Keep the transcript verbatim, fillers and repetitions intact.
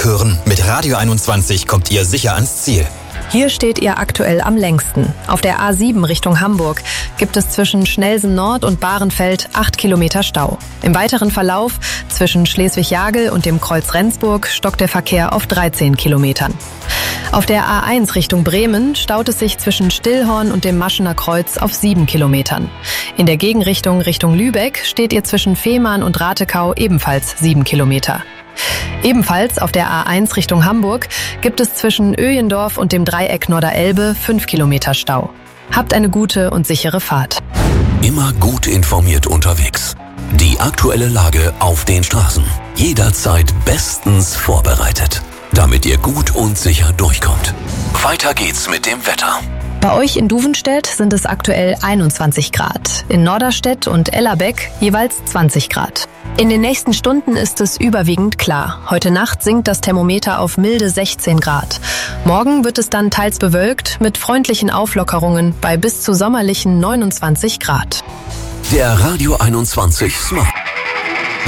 hören, mit Radio einundzwanzig kommt ihr sicher ans Ziel. Hier steht ihr aktuell am längsten. Auf der A sieben Richtung Hamburg gibt es zwischen Schnelsen Nord und Bahrenfeld acht Kilometer Stau. Im weiteren Verlauf zwischen Schleswig-Jagel und dem Kreuz Rendsburg stockt der Verkehr auf dreizehn Kilometern. Auf der A eins Richtung Bremen staut es sich zwischen Stillhorn und dem Maschener Kreuz auf sieben Kilometern. In der Gegenrichtung Richtung Lübeck steht ihr zwischen Fehmarn und Ratekau ebenfalls sieben Kilometer. Ebenfalls auf der A eins Richtung Hamburg gibt es zwischen Öjendorf und dem Dreieck Norderelbe fünf Kilometer Stau. Habt eine gute und sichere Fahrt. Immer gut informiert unterwegs. Die aktuelle Lage auf den Straßen. Jederzeit bestens vorbereitet, damit ihr gut und sicher durchkommt. Weiter geht's mit dem Wetter. Bei euch in Duvenstedt sind es aktuell einundzwanzig Grad. In Norderstedt und Ellerbeck jeweils zwanzig Grad. In den nächsten Stunden ist es überwiegend klar. Heute Nacht sinkt das Thermometer auf milde sechzehn Grad. Morgen wird es dann teils bewölkt mit freundlichen Auflockerungen bei bis zu sommerlichen neunundzwanzig Grad. Der Radio einundzwanzig Smart